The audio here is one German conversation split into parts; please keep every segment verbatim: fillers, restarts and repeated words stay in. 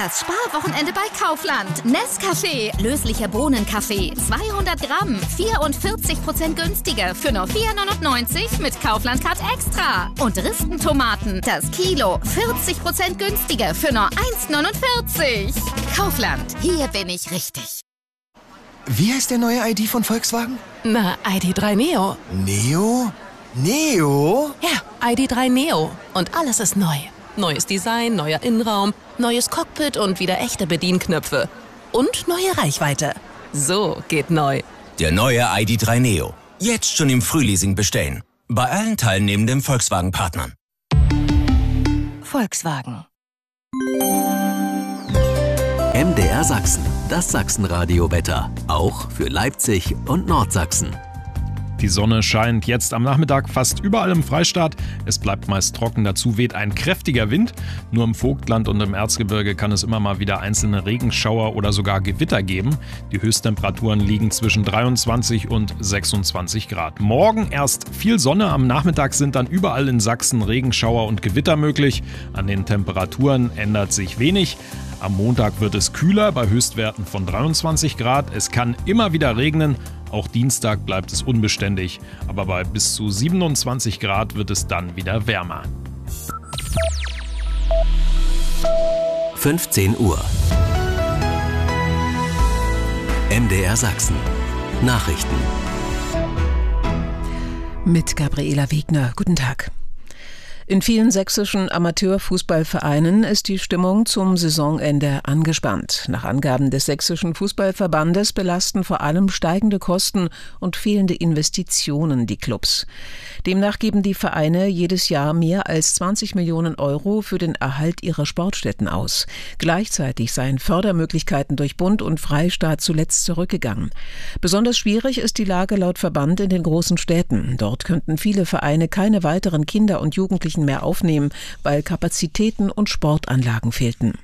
Das Sparwochenende bei Kaufland. Nescafé, löslicher Bohnenkaffee, zweihundert Gramm, vierundvierzig Prozent günstiger für nur vier neunundneunzig mit Kaufland Card Extra. Und Ristentomaten, das Kilo, vierzig Prozent günstiger für nur eins neunundvierzig. Kaufland, hier bin ich richtig. Wie heißt der neue I D von Volkswagen? Na, I D drei Neo. Neo? Neo? Ja, I D drei Neo. Und alles ist neu. Neues Design, neuer Innenraum, neues Cockpit und wieder echte Bedienknöpfe. Und neue Reichweite. So geht neu. Der neue I D drei Neo. Jetzt schon im Frühleasing bestellen. Bei allen teilnehmenden Volkswagen-Partnern. Volkswagen. M D R Sachsen, das Sachsenradio-Wetter. Auch für Leipzig und Nordsachsen. Die Sonne scheint jetzt am Nachmittag fast überall im Freistaat. Es bleibt meist trocken, dazu weht ein kräftiger Wind. Nur im Vogtland und im Erzgebirge kann es immer mal wieder einzelne Regenschauer oder sogar Gewitter geben. Die Höchsttemperaturen liegen zwischen dreiundzwanzig und sechsundzwanzig Grad. Morgen erst viel Sonne, am Nachmittag sind dann überall in Sachsen Regenschauer und Gewitter möglich. An den Temperaturen ändert sich wenig. Am Montag wird es kühler bei Höchstwerten von dreiundzwanzig Grad. Es kann immer wieder regnen. Auch Dienstag bleibt es unbeständig, aber bei bis zu siebenundzwanzig Grad wird es dann wieder wärmer. fünfzehn Uhr. M D R Sachsen. Nachrichten. Mit Gabriela Wegner. Guten Tag. In vielen sächsischen Amateurfußballvereinen ist die Stimmung zum Saisonende angespannt. Nach Angaben des Sächsischen Fußballverbandes belasten vor allem steigende Kosten und fehlende Investitionen die Clubs. Demnach geben die Vereine jedes Jahr mehr als zwanzig Millionen Euro für den Erhalt ihrer Sportstätten aus. Gleichzeitig seien Fördermöglichkeiten durch Bund und Freistaat zuletzt zurückgegangen. Besonders schwierig ist die Lage laut Verband in den großen Städten. Dort könnten viele Vereine keine weiteren Kinder und Jugendlichen mehr aufnehmen, weil Kapazitäten und Sportanlagen fehlten.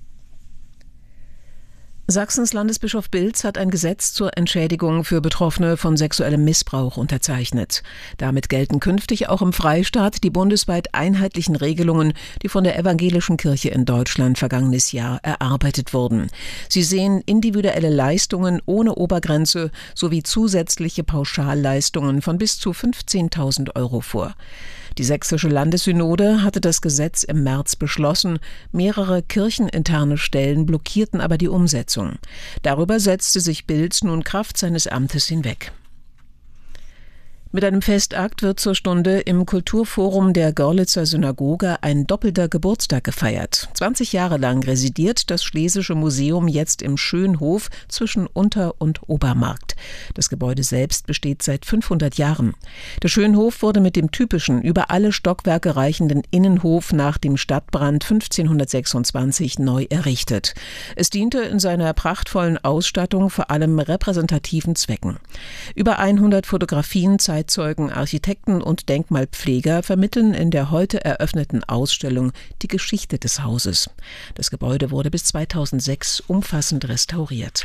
Sachsens Landesbischof Bilz hat ein Gesetz zur Entschädigung für Betroffene von sexuellem Missbrauch unterzeichnet. Damit gelten künftig auch im Freistaat die bundesweit einheitlichen Regelungen, die von der Evangelischen Kirche in Deutschland vergangenes Jahr erarbeitet wurden. Sie sehen individuelle Leistungen ohne Obergrenze sowie zusätzliche Pauschalleistungen von bis zu fünfzehntausend Euro vor. Die sächsische Landessynode hatte das Gesetz im März beschlossen. Mehrere kircheninterne Stellen blockierten aber die Umsetzung. Darüber setzte sich Bilz nun Kraft seines Amtes hinweg. Mit einem Festakt wird zur Stunde im Kulturforum der Görlitzer Synagoge ein doppelter Geburtstag gefeiert. zwanzig Jahre lang residiert das Schlesische Museum jetzt im Schönhof zwischen Unter- und Obermarkt. Das Gebäude selbst besteht seit fünfhundert Jahren. Der Schönhof wurde mit dem typischen, über alle Stockwerke reichenden Innenhof nach dem Stadtbrand fünfzehnhundertsechsundzwanzig neu errichtet. Es diente in seiner prachtvollen Ausstattung vor allem repräsentativen Zwecken. Über hundert Fotografien zeigen Zeitzeugen, Architekten und Denkmalpfleger vermitteln in der heute eröffneten Ausstellung die Geschichte des Hauses. Das Gebäude wurde bis zweitausendsechs umfassend restauriert.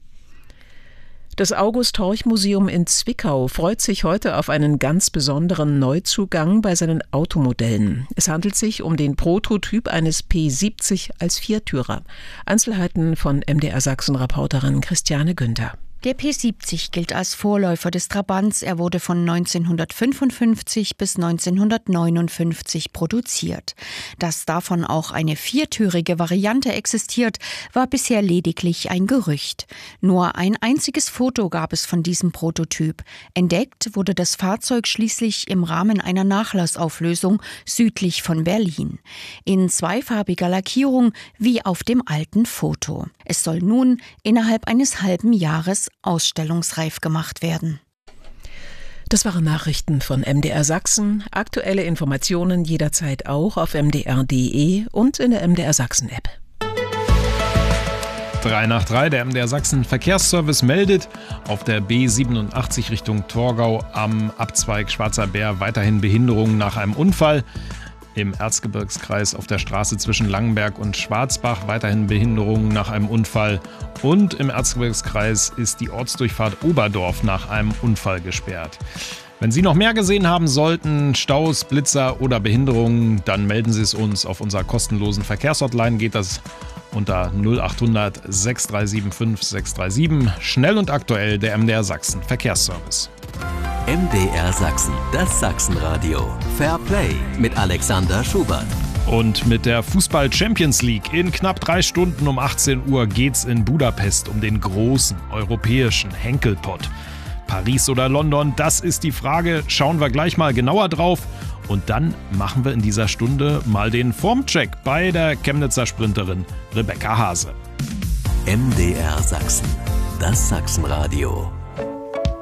Das August-Horch-Museum in Zwickau freut sich heute auf einen ganz besonderen Neuzugang bei seinen Automodellen. Es handelt sich um den Prototyp eines P siebzig als Viertürer. Einzelheiten von M D R Sachsen-Reporterin Christiane Günther. Der P siebzig gilt als Vorläufer des Trabants. Er wurde von neunzehnhundertfünfundfünfzig bis neunzehnhundertneunundfünfzig produziert. Dass davon auch eine viertürige Variante existiert, war bisher lediglich ein Gerücht. Nur ein einziges Foto gab es von diesem Prototyp. Entdeckt wurde das Fahrzeug schließlich im Rahmen einer Nachlassauflösung südlich von Berlin. In zweifarbiger Lackierung wie auf dem alten Foto. Es soll nun innerhalb eines halben Jahres ausstellungsreif gemacht werden. Das waren Nachrichten von M D R Sachsen. Aktuelle Informationen jederzeit auch auf m d r punkt d e und in der M D R Sachsen App. drei nach drei, der M D R Sachsen Verkehrsservice meldet auf der B siebenundachtzig Richtung Torgau am Abzweig Schwarzer Bär weiterhin Behinderungen nach einem Unfall. Im Erzgebirgskreis auf der Straße zwischen Langenberg und Schwarzbach weiterhin Behinderungen nach einem Unfall. Und im Erzgebirgskreis ist die Ortsdurchfahrt Oberdorf nach einem Unfall gesperrt. Wenn Sie noch mehr gesehen haben sollten, Staus, Blitzer oder Behinderungen, dann melden Sie es uns. Auf unserer kostenlosen Verkehrshotline geht das unter null achthundert sechs drei sieben fünf sechs drei sieben. Schnell und aktuell der M D R Sachsen Verkehrsservice. M D R Sachsen, das Sachsenradio. Fair Play mit Alexander Schubert. Und mit der Fußball Champions League in knapp drei Stunden um achtzehn Uhr geht's in Budapest um den großen europäischen Henkelpott. Paris oder London, das ist die Frage. Schauen wir gleich mal genauer drauf. Und dann machen wir in dieser Stunde mal den Formcheck bei der Chemnitzer Sprinterin Rebecca Hase. M D R Sachsen, das Sachsenradio.